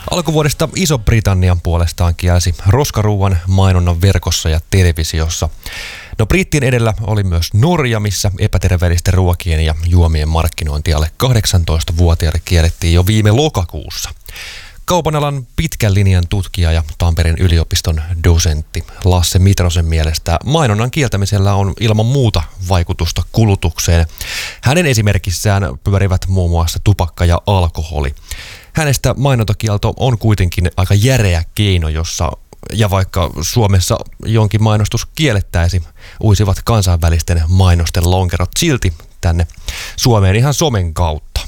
Alkuvuodesta Iso-Britannian puolestaan kielsi roskaruuan mainonnan verkossa ja televisiossa. No brittien edellä oli myös Norja, missä epäterveellisten ruokien ja juomien markkinointi alle 18-vuotiaille kiellettiin jo viime lokakuussa. Kaupan alan pitkän linjan tutkija ja Tampereen yliopiston dosentti Lasse Mitrosen mielestä mainonnan kieltämisellä on ilman muuta vaikutusta kulutukseen. Hänen esimerkissään pyörivät muun muassa tupakka ja alkoholi. Hänestä mainontakielto on kuitenkin aika järeä keino, ja vaikka Suomessa jonkin mainostus kiellettäisi, uisivat kansainvälisten mainosten lonkerot silti tänne Suomeen ihan somen kautta.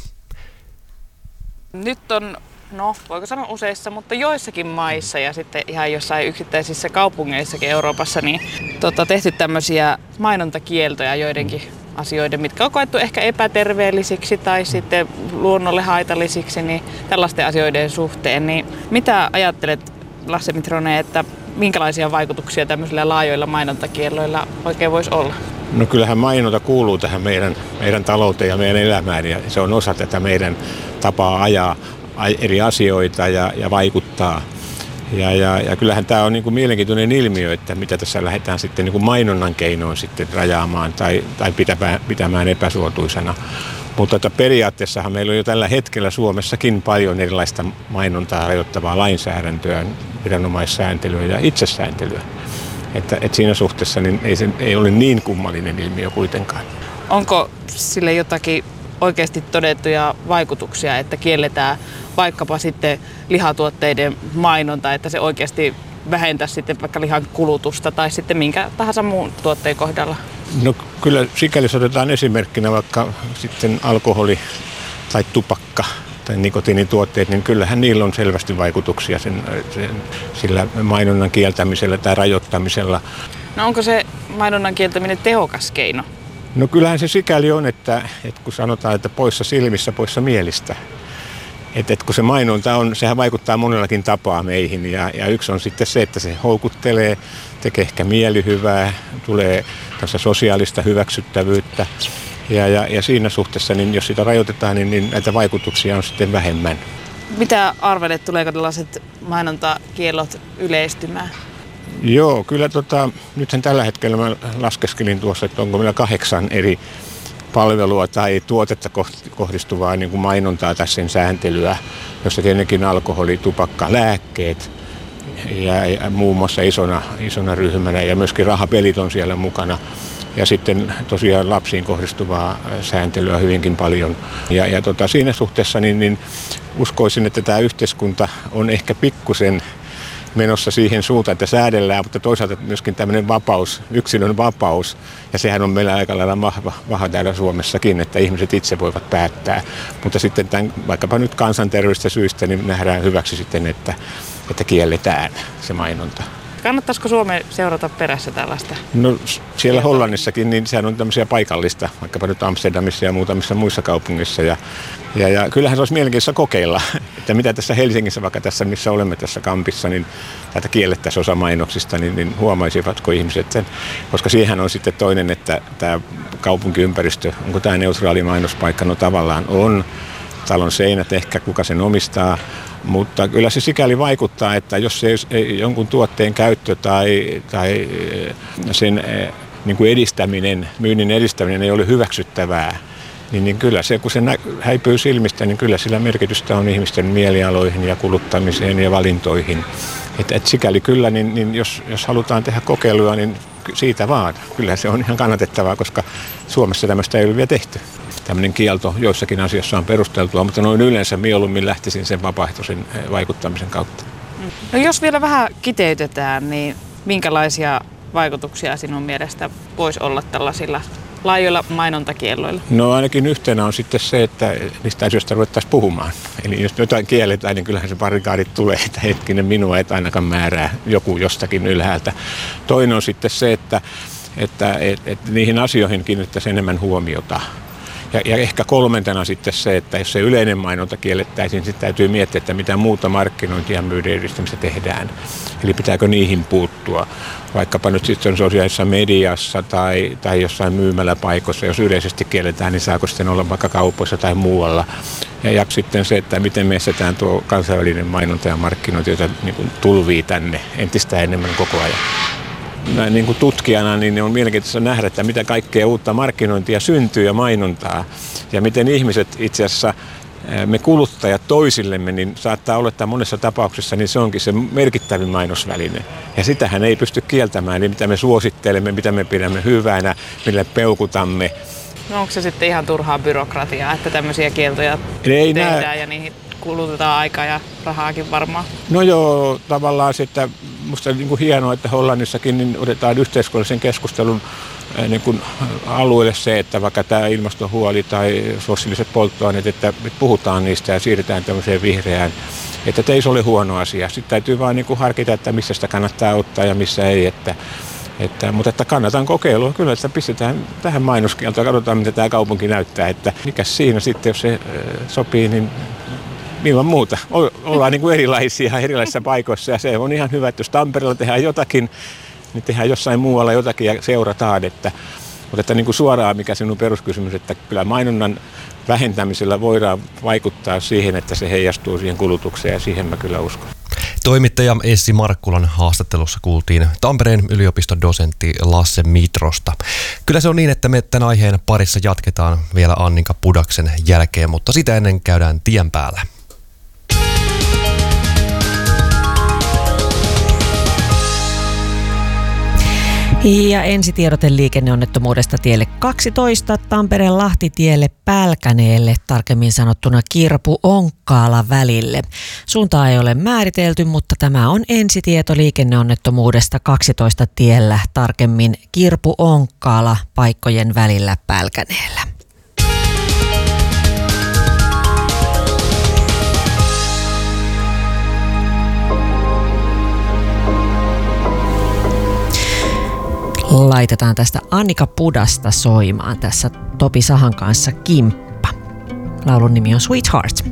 Nyt on, voiko sanoa useissa, mutta joissakin maissa ja sitten ihan jossain yksittäisissä kaupungeissakin Euroopassa niin tehty tämmöisiä mainontakieltoja joidenkin asioiden, mitkä on koettu ehkä epäterveellisiksi tai sitten luonnolle haitallisiksi, niin tällaisten asioiden suhteen. Niin mitä ajattelet, Lasse Mitronen, että minkälaisia vaikutuksia tämmöisillä laajoilla mainontakielloilla oikein voisi olla? No kyllähän mainonta kuuluu tähän meidän talouteen ja meidän elämään ja se on osa tätä meidän tapaa ajaa eri asioita ja vaikuttaa. Ja kyllähän tämä on niin kuin mielenkiintoinen ilmiö, että mitä tässä lähdetään sitten niin kuin mainonnan keinoin sitten rajaamaan tai pitämään epäsuotuisena. Mutta periaatteessahan meillä on jo tällä hetkellä Suomessakin paljon erilaista mainontaa rajoittavaa lainsäädäntöä, viranomaissääntelyä ja itsesääntelyä. Että siinä suhteessa niin ei ole niin kummallinen ilmiö kuitenkaan. Onko sille jotakin oikeasti todettuja vaikutuksia, että kielletään vaikkapa sitten lihatuotteiden mainonta, että se oikeasti vähentäisi sitten vaikka lihan kulutusta tai sitten minkä tahansa muun tuotteen kohdalla? No kyllä sikäli jos otetaan esimerkkinä vaikka sitten alkoholi tai tupakka tai nikotiinituotteet, niin kyllähän niillä on selvästi vaikutuksia sillä mainonnan kieltämisellä tai rajoittamisella. No onko se mainonnan kieltäminen tehokas keino? No kyllähän se sikäli on, että kun sanotaan, että poissa silmissä, poissa mielistä. Että kun se mainonta on, sehän vaikuttaa monellakin tapaa meihin ja yksi on sitten se, että se houkuttelee, tekee ehkä mielihyvää, tulee tässä sosiaalista hyväksyttävyyttä ja siinä suhteessa, niin jos sitä rajoitetaan, niin näitä vaikutuksia on sitten vähemmän. Mitä arvelet, tuleeko tällaiset mainontakiellot yleistymään? Joo, kyllä nythän tällä hetkellä mä laskeskelin tuossa, että onko meillä 8 eri palvelua tai tuotetta kohdistuvaa niin kuin mainontaa tai sen sääntelyä, jossa tietenkin alkoholi, tupakka, lääkkeet ja muun muassa isona ryhmänä ja myöskin rahapelit on siellä mukana. Ja sitten tosiaan lapsiin kohdistuvaa sääntelyä hyvinkin paljon. Ja siinä suhteessa niin uskoisin, että tämä yhteiskunta on ehkä pikkusen menossa siihen suuntaan, että säädellään, mutta toisaalta myöskin tämmöinen vapaus, yksilön vapaus, ja sehän on meillä aika lailla vahva täällä Suomessakin, että ihmiset itse voivat päättää. Mutta sitten vaikkapa nyt kansanterveydellisistä syistä niin nähdään hyväksi sitten, että kielletään se mainonta. Kannattaisiko Suomeen seurata perässä tällaista? No siellä Hollannissakin, niin sehän on tämmöisiä paikallista, vaikkapa nyt Amsterdamissa ja muutamissa muissa kaupungeissa. Ja kyllähän se olisi mielenkiintoista kokeilla, että mitä tässä Helsingissä, vaikka tässä missä olemme tässä kampissa, niin tätä kiellettäisiin osa mainoksista, niin huomaisivatko ihmiset sen. Koska siihen on sitten toinen, että tämä kaupunkiympäristö, onko tämä neutraali mainospaikka, no tavallaan on. Talon seinät ehkä, kuka sen omistaa. Mutta kyllä se sikäli vaikuttaa, että jos ei jonkun tuotteen käyttö tai sen niin kuin myynnin edistäminen ei ole hyväksyttävää, niin kyllä se, kun se häipyy silmistä, niin kyllä sillä merkitystä on ihmisten mielialoihin ja kuluttamiseen ja valintoihin. Et sikäli kyllä, niin jos halutaan tehdä kokeiluja, niin siitä vaan. Kyllä se on ihan kannatettavaa, koska Suomessa tämmöistä ei ole vielä tehty. Tämmöinen kielto joissakin asioissa on perusteltua, mutta noin yleensä mieluummin lähtisin sen vapaaehtoisen vaikuttamisen kautta. No jos vielä vähän kiteytetään, niin minkälaisia vaikutuksia sinun mielestä voisi olla tällaisilla laajoilla mainontakielloilla? No ainakin yhtenä on sitten se, että niistä asioista ruvettaisiin puhumaan. Eli jos jotain kielletään, niin kyllähän se barrikaadit tulee, että hetkinen minua et ainakaan määrää joku jostakin ylhäältä. Toinen on sitten se, että niihin asioihin kiinnittäisiin enemmän huomiota. Ja ehkä kolmantena sitten se, että jos se yleinen mainonta kiellettäisiin, sitten täytyy miettiä, että mitä muuta markkinointia ja myydän edistämistä tehdään. Eli pitääkö niihin puuttua, vaikkapa nyt sitten sosiaalisessa mediassa tai jossain myymäläpaikoissa. Jos yleisesti kielletään, niin saako sitten olla vaikka kaupoissa tai muualla. Ja sitten se, että miten me estetään tuo kansainvälinen mainonta ja markkinointi, jota niin kuin tulvii tänne entistä enemmän koko ajan. Näin niin kuin tutkijana niin on mielenkiintoista nähdä, että mitä kaikkea uutta markkinointia syntyy ja mainontaa. Ja miten ihmiset itse asiassa, me kuluttajat toisillemme, niin saattaa olla, että monessa tapauksessa niin se onkin se merkittävin mainosväline. Ja sitähän ei pysty kieltämään, eli mitä me suosittelemme, mitä me pidämme hyvänä, millä peukutamme. No onko se sitten ihan turhaa byrokratiaa, että tämmöisiä kieltoja tehdään ja niihin kulutetaan aikaa ja rahaakin varmaan? No joo, tavallaan sitten musta on niin kuin hienoa, että Hollannissakin niin otetaan yhteiskunnallisen keskustelun niin kuin alueelle se, että vaikka tämä ilmastohuoli tai fossiiliset polttoaineet, että puhutaan niistä ja siirrytään tämmöiseen vihreään, että ei se ole huono asia. Sitten täytyy vaan niin kuin harkita, että missä sitä kannattaa ottaa ja missä ei. Mutta että kannatan kokeilua kyllä, että pistetään tähän mainoskieltoon ja katsotaan, mitä tämä kaupunki näyttää. Että mikä siinä sitten, jos se sopii, niin ilman muuta. Ollaan niin kuin erilaisissa paikoissa ja se on ihan hyvä, että jos Tampereella tehdään jotakin, niin tehdään jossain muualla jotakin ja seurataan. Mutta että niin kuin suoraan, mikä sinun peruskysymys, että kyllä mainonnan vähentämisellä voidaan vaikuttaa siihen, että se heijastuu siihen kulutukseen ja siihen mä kyllä uskon. Toimittaja Essi Markkulan haastattelussa kuultiin Tampereen yliopiston dosentti Lasse Mitrosta. Kyllä se on niin, että me tämän aiheen parissa jatketaan vielä Annika Pudaksen jälkeen, mutta sitä ennen käydään tien päällä. Ja ensitiedote liikenneonnettomuudesta tielle 12 Tampereen Lahtitielle Pälkäneelle, tarkemmin sanottuna Kirpu-Onkkaala välille. Suuntaa ei ole määritelty, mutta tämä on ensitieto liikenneonnettomuudesta 12 tiellä, tarkemmin Kirpu-Onkkaala paikkojen välillä Pälkäneellä. Laitetaan tästä Annika Pudasta soimaan tässä Topi Sahan kanssa Kimppa. Laulun nimi on Sweetheart.